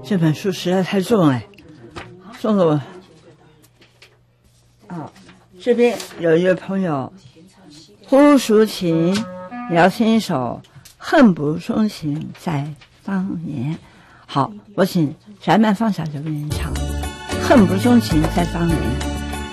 这本书实在太重哎，送给我。这边有一位朋友，呼抒情，你要听一首《恨不钟情在当年》。好，我请翟曼芳小姐为您唱《恨不钟情在当年》。